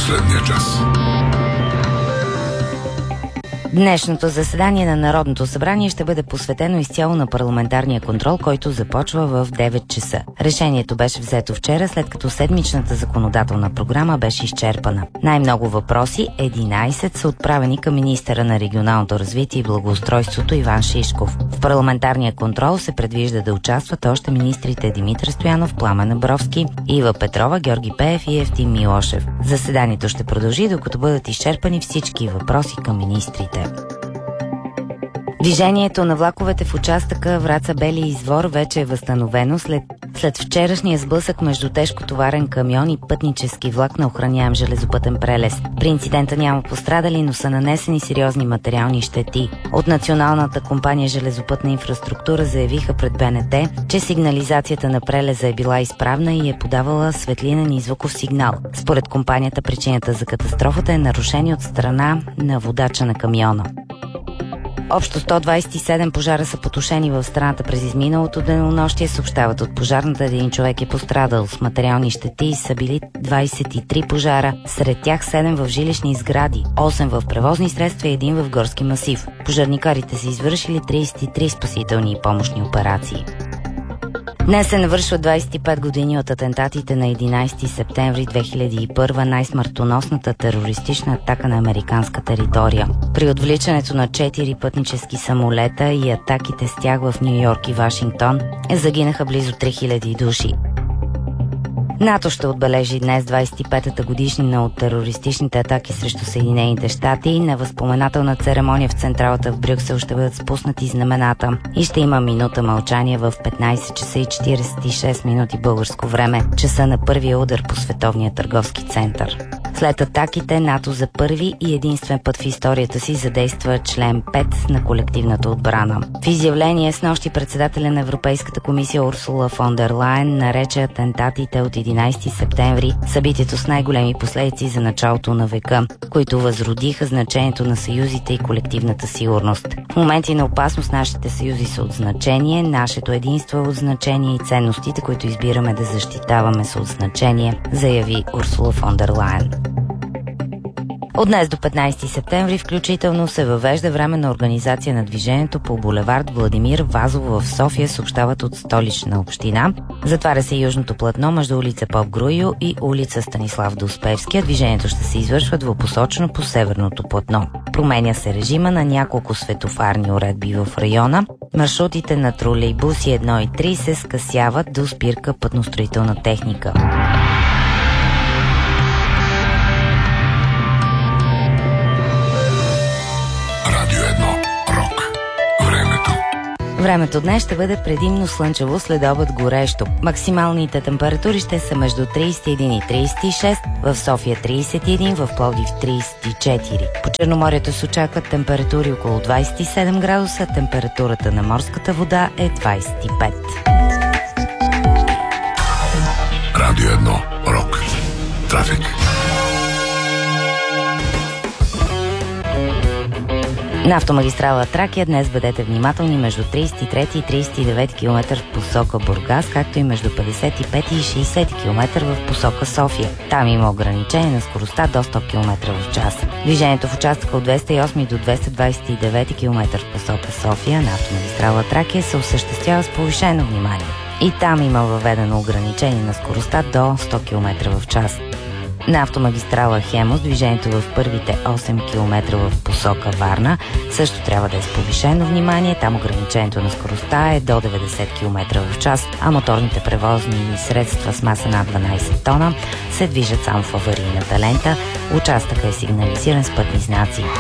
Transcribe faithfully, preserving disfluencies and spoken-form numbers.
последния час. Днешното заседание на Народното събрание ще бъде посветено изцяло на парламентарния контрол, който започва в девет часа. Решението беше взето вчера, след като седмичната законодателна програма беше изчерпана. Най-много въпроси, единайсет, са отправени към министъра на регионалното развитие и благоустройството Иван Шишков. В парламентарния контрол се предвижда да участват още министрите Димитър Стоянов, Пламен Абровски, Ива Петрова, Георги Пеев и Евтим Милошев. Заседанието ще продължи, докато бъдат изчерпани всички въпроси към министрите. Движението на влаковете в участъка Враца-Бели извор вече е възстановено след, след вчерашния сблъсък между тежкотоварен камион и пътнически влак на охраняем железопътен прелез. При инцидента няма пострадали, но са нанесени сериозни материални щети. От Националната компания железопътна инфраструктура заявиха пред БНТ, че сигнализацията на прелеза е била изправна и е подавала светлинен и звуков сигнал. Според компанията причината за катастрофата е нарушение от страна на водача на камиона. Общо сто двайсет и седем пожара са потушени в страната през изминалото денонощие, съобщават от пожарната. Един човек е пострадал. С материални щети са били двайсет и три пожара, сред тях седем в жилищни сгради, осем в превозни средства и един в горски масив. Пожарникарите са извършили трийсет и три спасителни и помощни операции. Днес се навършва двайсет и пет години от атентатите на единайсети септември две хиляди и първа, най-смъртоносната терористична атака на американска територия. При отвличането на четири пътнически самолета и атаките с тях в Ню Йорк и Вашингтон загинаха близо три хиляди души. НАТО ще отбележи днес двайсет и петата годишнина от терористичните атаки срещу Съединените щати. На възпоменателна церемония в централата в Брюксел ще бъдат спуснати знамената и ще има минута мълчание в петнайсет часа и четирийсет и шест минути българско време, часа на първия удар по Световния търговски център. След атаките НАТО за първи и единствен път в историята си задейства член пет на колективната отбрана. В изявление снощи председателя на Европейската комисия Урсула фон дер Лайен нарече атентатите от единайсети септември събитието с най-големи последици за началото на века, които възродиха значението на съюзите и колективната сигурност. В моменти на опасност нашите съюзи са от значение, нашето единство е от значение и ценностите, които избираме да защитаваме, са от значение, заяви Урсула фон дер Лайен. От днес до петнайсети септември включително се въвежда временна организация на движението по булевард Владимир Вазов в София, съобщават от Столична община. Затваря се южното платно между улица Поп Груйо и улица Станислав Доспевски. Движението ще се извършва двупосочно по северното платно. Променя се режима на няколко светофарни уредби в района. Маршрутите на тролейбуси едно и три се скъсяват до спирка пътностроителна техника. Времето днес ще бъде предимно слънчево, след обед горещо. Максималните температури ще са между трийсет и един и трийсет и шест, в София трийсет и един, в Пловдив трийсет и четири. По Черноморието се очакват температури около двайсет и седем градуса, температурата на морската вода е двайсет и пет. Радио едно Рок. Трафик. На автомагистрала Тракия днес бъдете внимателни между трийсет и трети и трийсет и девети километър в посока Бургас, както и между петдесет и пети и шейсети километър в посока София. Там има ограничение на скоростта до сто километра в час. Движението в участъка от двеста и осми до двеста двайсет и девети километър в посока София на автомагистрала Тракия се осъществява с повишено внимание. И там има въведено ограничение на скоростта до сто километра в час. На автомагистрала Хемус движението в първите осем километра в посока Варна също трябва да е с повишено внимание. Там ограничението на скоростта е до деветдесет километра в час, а моторните превозни средства с маса над дванайсет тона се движат само в аварийната лента. Участъкът е сигнализиран с пътни знаци.